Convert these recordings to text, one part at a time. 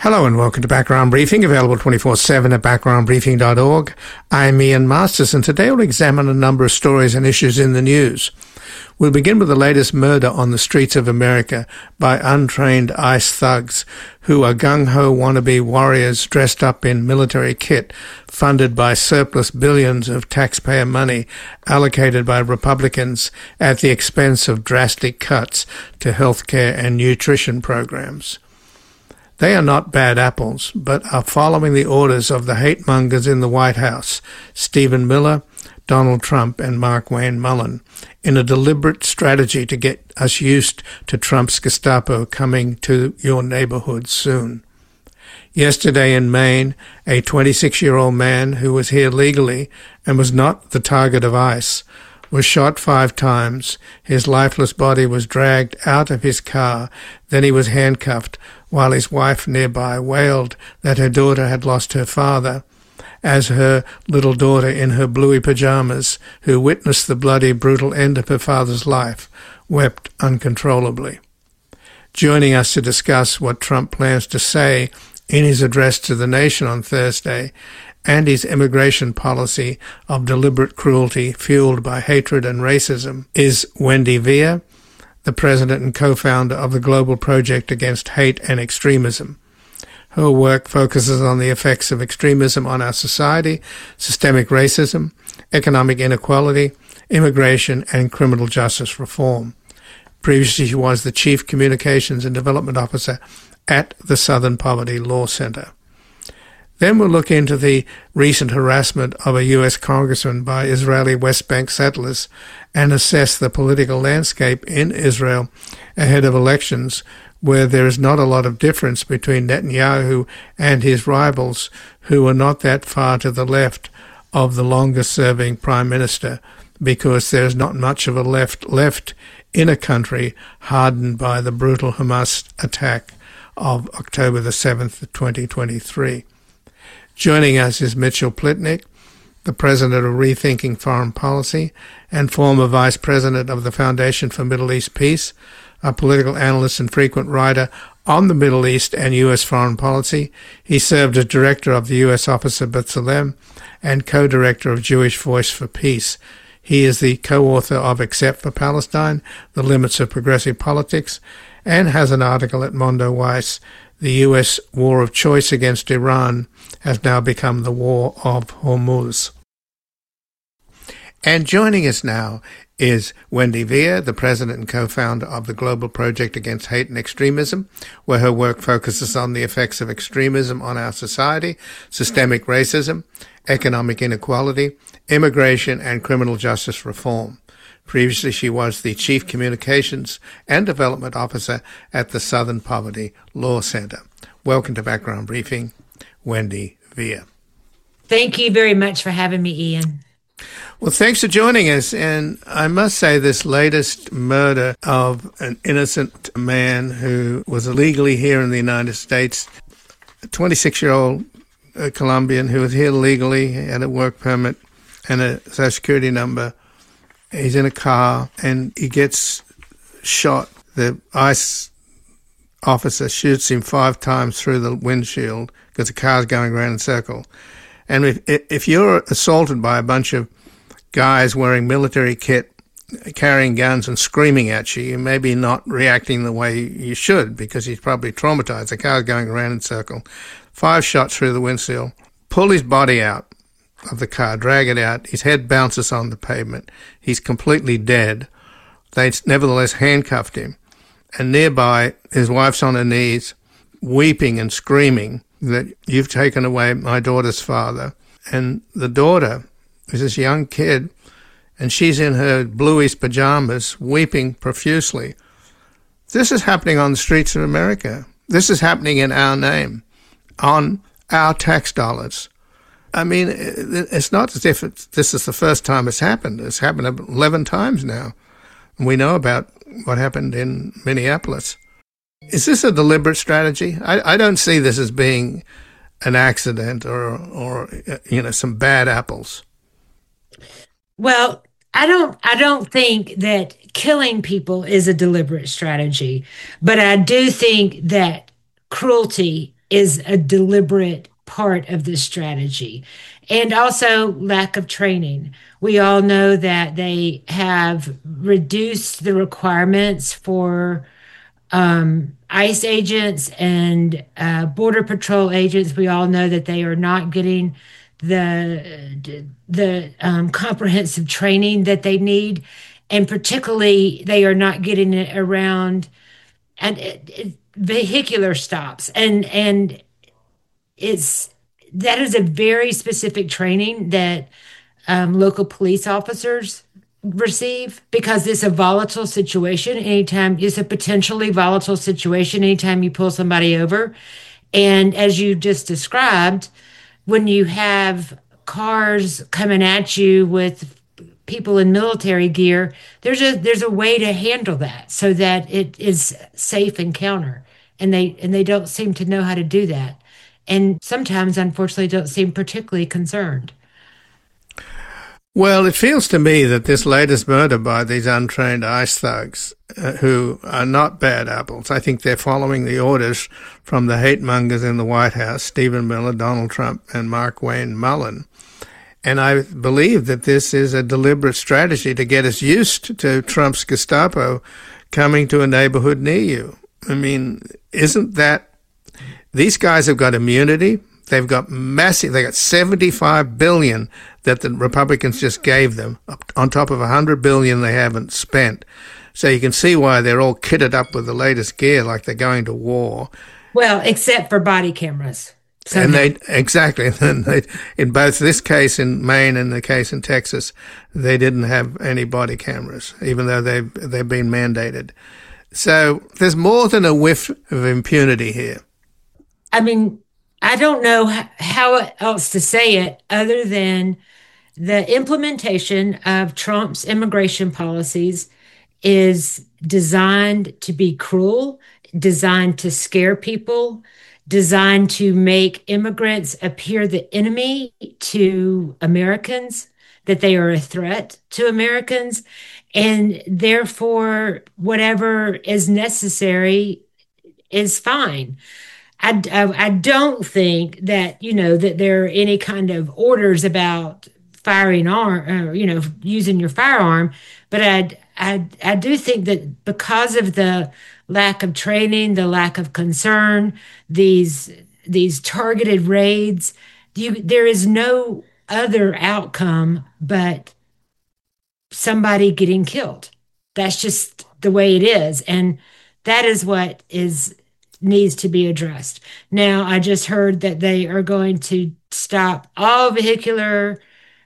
Hello and welcome to Background Briefing, available 24/7 at backgroundbriefing.org. I'm Ian Masters, and today we'll examine a number of stories and issues in the news. We'll begin with the latest murder on the streets of America by untrained ICE thugs who are gung-ho wannabe warriors dressed up in military kit, funded by surplus billions of taxpayer money allocated by Republicans at the expense of drastic cuts to healthcare and nutrition programs. They are not bad apples, but are following the orders of the hate-mongers in the White House, Stephen Miller, Donald Trump, and Markwayne Mullin, in a deliberate strategy to get us used to Trump's Gestapo coming to your neighborhood soon. Yesterday in Maine, a 26-year-old man who was here legally and was not the target of ICE was shot 5 times. His lifeless body was dragged out of his car. Then he was handcuffed while his wife nearby wailed that her daughter had lost her father, as her little daughter in her bluey pajamas, who witnessed the bloody, brutal end of her father's life, wept uncontrollably. Joining us to discuss what Trump plans to say in his address to the nation on Thursday and his immigration policy of deliberate cruelty fueled by hatred and racism is Wendy Via, the president and co-founder of the Global Project Against Hate and Extremism. Her work focuses on the effects of extremism on our society, systemic racism, economic inequality, immigration, and criminal justice reform. Previously, she was the Chief Communications and Development Officer at the Southern Poverty Law Center. Then we'll look into the recent harassment of a U.S. congressman by Israeli West Bank settlers and assess the political landscape in Israel ahead of elections, where there is not a lot of difference between Netanyahu and his rivals, who are not that far to the left of the longest-serving prime minister, because there's not much of a left in a country hardened by the brutal Hamas attack of October the 7th, 2023. Joining us is Mitchell Plitnick, the president of Rethinking Foreign Policy and former vice president of the Foundation for Middle East Peace, a political analyst and frequent writer on the Middle East and U.S. foreign policy. He served as director of the U.S. Office of B'Tselem and co-director of Jewish Voice for Peace. He is the co-author of Except for Palestine, The Limits of Progressive Politics, and has an article at Mondo Weiss, The U.S. War of Choice Against Iran has now become the War of Hormuz. And joining us now is Wendy Via, the president and co-founder of the Global Project Against Hate and Extremism, where her work focuses on the effects of extremism on our society, systemic racism, economic inequality, immigration, and criminal justice reform. Previously, she was the Chief Communications and Development Officer at the Southern Poverty Law Center. Welcome to Background Briefing, Wendy Via. Thank you very much for having me, Ian. Well, thanks for joining us. And I must say, this latest murder of an innocent man who was illegally here in the United States, a 26-year-old Colombian who was here legally, had a work permit and a Social Security number. He's in a car and he gets shot. The ICE officer shoots him 5 times through the windshield because the car's going around in a circle. And if you're assaulted by a bunch of guys wearing military kit, carrying guns and screaming at you, you may be not reacting the way you should because he's probably traumatized. The car's going around in a circle. 5 shots through the windshield. Pull his body out of the car, drag it out. His head bounces on the pavement. He's completely dead. They nevertheless handcuffed him. And nearby, his wife's on her knees, weeping and screaming that you've taken away my daughter's father. And the daughter is this young kid, and she's in her bluish pajamas, weeping profusely. This is happening on the streets of America. This is happening in our name, on our tax dollars. I mean, it's not as if this is the first time it's happened. It's happened 11 times now. And we know about what happened in Minneapolis. Is this a deliberate strategy? I don't see this as being an accident or some bad apples. Well, I don't think that killing people is a deliberate strategy, but I do think that cruelty is a deliberate part of this strategy. And also lack of training. We all know that they have reduced the requirements for ICE agents and Border Patrol agents. We all know that they are not getting the comprehensive training that they need, and particularly they are not getting it around and vehicular stops, and it's that is a very specific training that local police officers receive, because it's a volatile situation anytime. It's a potentially volatile situation anytime you pull somebody over. And as you just described, when you have cars coming at you with people in military gear, there's a way to handle that so that it is safe encounter. And they don't seem to know how to do that. And sometimes, unfortunately, don't seem particularly concerned. Well, it feels to me that this latest murder by these untrained ICE thugs, who are not bad apples, I think they're following the orders from the hate mongers in the White House, Stephen Miller, Donald Trump, and Markwayne Mullin. And I believe that this is a deliberate strategy to get us used to Trump's Gestapo coming to a neighborhood near you. I mean, isn't that... These guys have got immunity. They've got $75 billion that the Republicans just gave them, on top of $100 billion they haven't spent. So you can see why they're all kitted up with the latest gear, like they're going to war. Well, except for body cameras. So and exactly. In both this case in Maine and the case in Texas, they didn't have any body cameras, even though they've been mandated. So there's more than a whiff of impunity here. I mean, I don't know how else to say it other than the implementation of Trump's immigration policies is designed to be cruel, designed to scare people, designed to make immigrants appear the enemy to Americans, that they are a threat to Americans, and therefore whatever is necessary is fine. I don't think that, that there are any kind of orders about firing arm, using your firearm. But I do think that because of the lack of training, the lack of concern, these targeted raids, there is no other outcome but somebody getting killed. That's just the way it is. And that is what needs to be addressed. Now, I just heard that they are going to stop all vehicular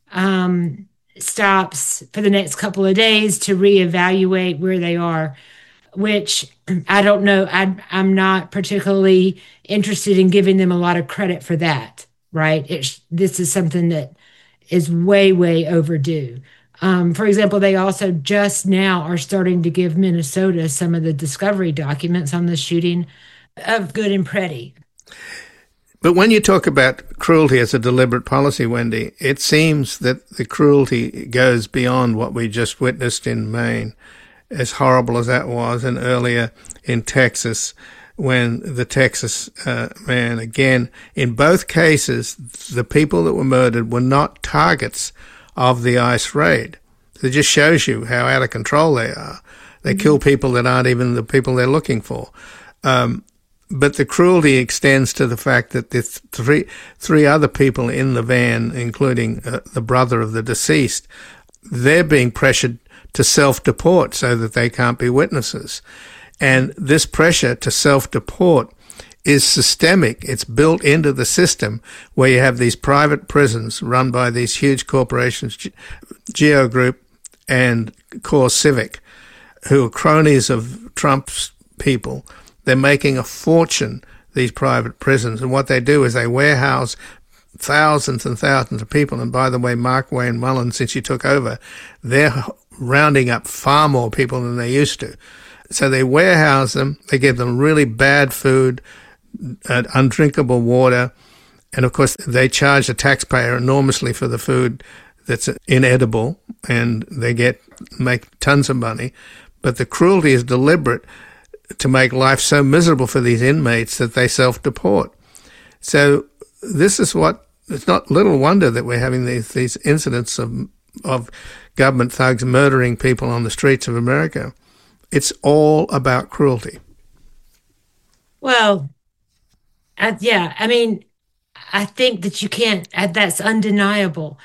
stops for the next couple of days to reevaluate where they are, which I don't know. I'm not particularly interested in giving them a lot of credit for that, right? This is something that is way, way overdue. For example, they also just now are starting to give Minnesota some of the discovery documents on the shooting of Good and Pretty. But when you talk about cruelty as a deliberate policy, Wendy, it seems that the cruelty goes beyond what we just witnessed in Maine, as horrible as that was, and earlier in Texas, when the Texas man, again, in both cases, the people that were murdered were not targets of the ICE raid. It just shows you how out of control they are. They kill people that aren't even the people they're looking for. But the cruelty extends to the fact that the three other people in the van, including the brother of the deceased, they're being pressured to self-deport so that they can't be witnesses. And this pressure to self-deport is systemic. It's built into the system where you have these private prisons run by these huge corporations, Geo Group and CoreCivic, who are cronies of Trump's people. They're making a fortune, these private prisons. And what they do is they warehouse thousands and thousands of people. And by the way, Markwayne Mullin, since he took over, they're rounding up far more people than they used to. So they warehouse them. They give them really bad food, undrinkable water. And of course, they charge the taxpayer enormously for the food that's inedible, and they make tons of money. But the cruelty is deliberate to make life so miserable for these inmates that they self-deport. So this is what, it's not little wonder that we're having these incidents of government thugs murdering people on the streets of America. It's all about cruelty. Well, yeah, I mean, I think that you can't, that's undeniable.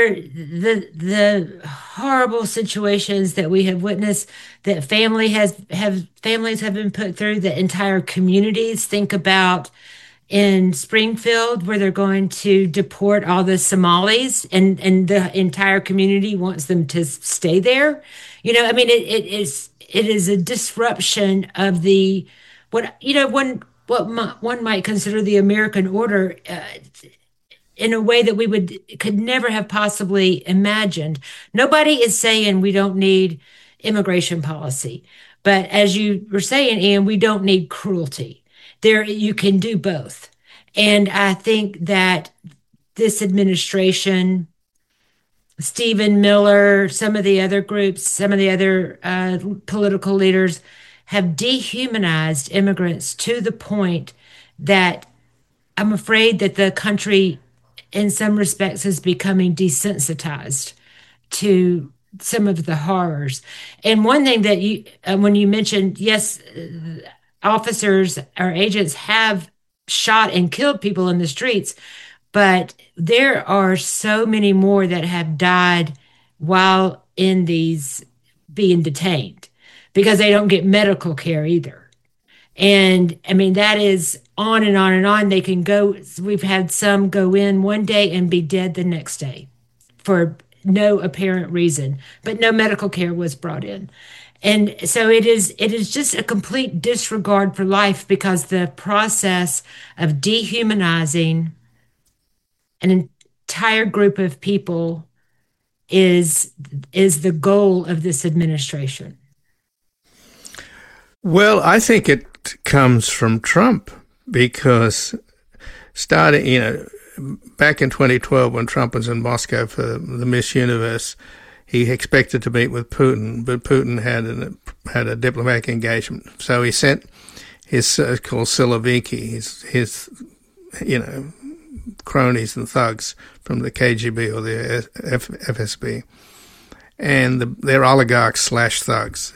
The horrible situations that we have witnessed, that families have been put through, that entire communities. Think about in Springfield, where they're going to deport all the Somalis, and the entire community wants them to stay there. I mean, it is a disruption of the what one might consider the American order, in a way that could never have possibly imagined. Nobody is saying we don't need immigration policy, but as you were saying, Ian, we don't need cruelty. There, you can do both, and I think that this administration, Stephen Miller, some of the other groups, some of the other political leaders have dehumanized immigrants to the point that I'm afraid that the country, in some respects, is becoming desensitized to some of the horrors. And one thing that when you mentioned, yes, officers or agents have shot and killed people in the streets, but there are so many more that have died while in these being detained because they don't get medical care either. And I mean, that is on and on and on. They can go, we've had some go in one day and be dead the next day for no apparent reason, but no medical care was brought in. And so it is just a complete disregard for life, because the process of dehumanizing an entire group of people is the goal of this administration. Well, I think it comes from Trump, because starting, back in 2012 when Trump was in Moscow for the Miss Universe, he expected to meet with Putin, but Putin had a diplomatic engagement. So he sent his so-called Siloviki, his cronies and thugs from the KGB or the FSB, and they're oligarchs / thugs.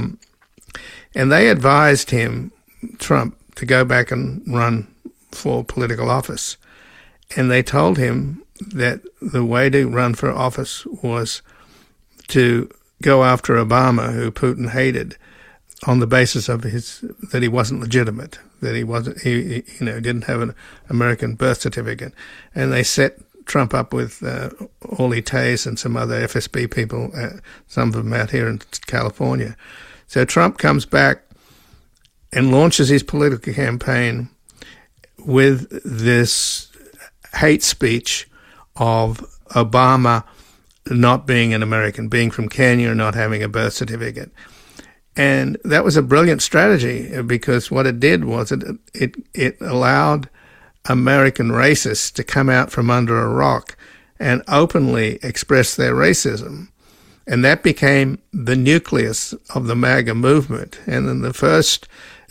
And they advised him, Trump, to go back and run for political office. And they told him that the way to run for office was to go after Obama, who Putin hated, on the basis of that he wasn't legitimate, that he didn't have an American birth certificate. And they set Trump up with Orly Tays and some other FSB people, some of them out here in California. So Trump comes back and launches his political campaign with this hate speech of Obama not being an American, being from Kenya and not having a birth certificate. And that was a brilliant strategy, because what it did was it allowed American racists to come out from under a rock and openly express their racism. And that became the nucleus of the MAGA movement. And then the first,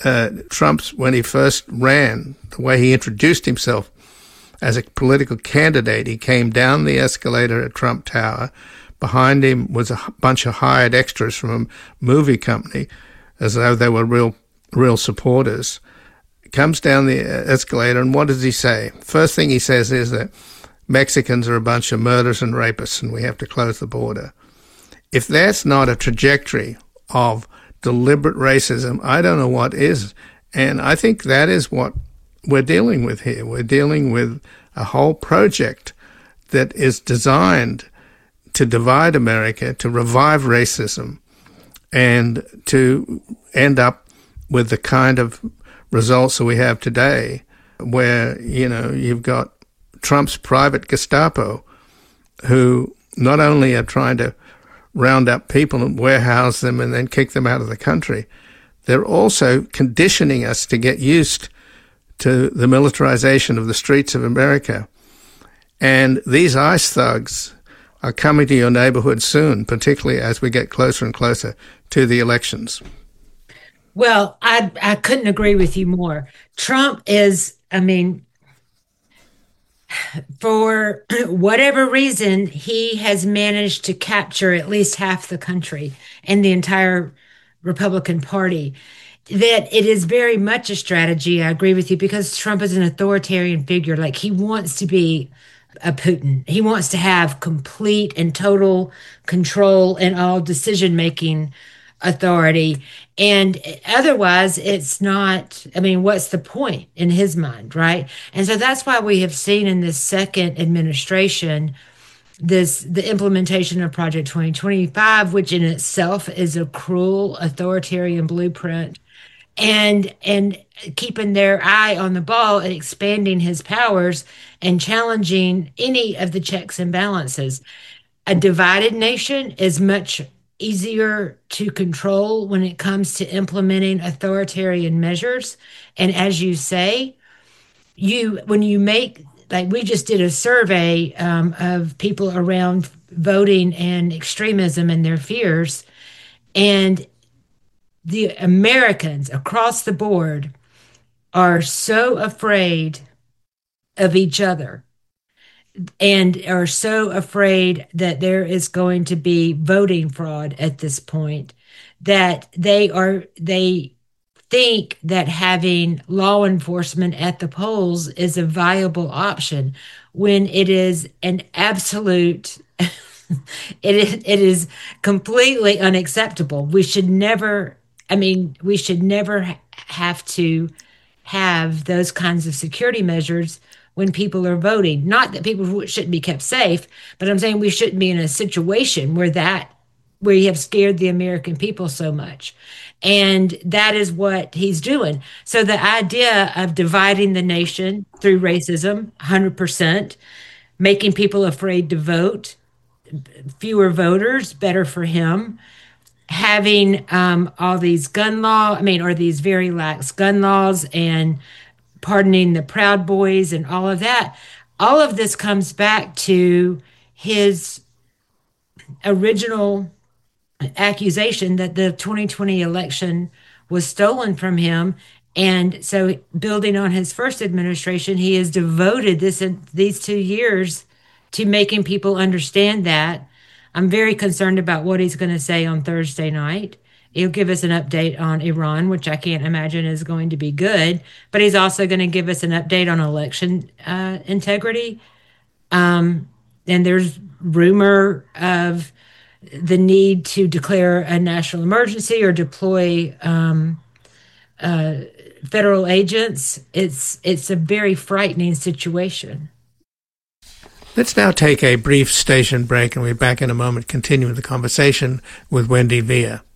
when he first ran, the way he introduced himself as a political candidate, he came down the escalator at Trump Tower. Behind him was a bunch of hired extras from a movie company, as though they were real supporters. Comes down the escalator, and what does he say? First thing he says is that Mexicans are a bunch of murderers and rapists, and we have to close the border. If that's not a trajectory of deliberate racism, I don't know what is. And I think that is what we're dealing with here. We're dealing with a whole project that is designed to divide America, to revive racism, and to end up with the kind of results that we have today, where, you've got Trump's private Gestapo, who not only are trying to round up people and warehouse them and then kick them out of the country, they're also conditioning us to get used to the militarization of the streets of America. And these ICE thugs are coming to your neighborhood soon, particularly as we get closer and closer to the elections. Well, I couldn't agree with you more. Trump is, For whatever reason, he has managed to capture at least half the country and the entire Republican Party. That it is very much a strategy. I agree with you because Trump is an authoritarian figure. Like he wants to be a Putin. He wants to have complete and total control and all decision making authority. And otherwise, it's not, I mean, what's the point in his mind, right? And so that's why we have seen in this second administration the implementation of Project 2025, which in itself is a cruel authoritarian blueprint, and keeping their eye on the ball and expanding his powers and challenging any of the checks and balances. A divided nation is much easier to control when it comes to implementing authoritarian measures. And as you say, you when you make like we just did a survey of people around voting and extremism and their fears, and the Americans across the board are so afraid of each other and are so afraid that there is going to be voting fraud at this point that they think that having law enforcement at the polls is a viable option when it is an absolute it is completely unacceptable. We should never, I mean, we should never have to have those kinds of security measures when people are voting. Not that people shouldn't be kept safe, but I'm saying we shouldn't be in a situation where you have scared the American people so much. And that is what he's doing. So the idea of dividing the nation through racism, 100%, making people afraid to vote, fewer voters, better for him. Having all these gun law, I mean, or these very lax gun laws and pardoning the Proud Boys and all of that. All of this comes back to his original accusation that the 2020 election was stolen from him. And so, building on his first administration, he has devoted these 2 years to making people understand that. I'm very concerned about what he's going to say on Thursday night. He'll give us an update on Iran, which I can't imagine is going to be good. But he's also going to give us an update on election integrity. And there's rumor of the need to declare a national emergency or deploy federal agents. It's a very frightening situation. Let's now take a brief station break, and we'll be back in a moment continuing the conversation with Wendy Via.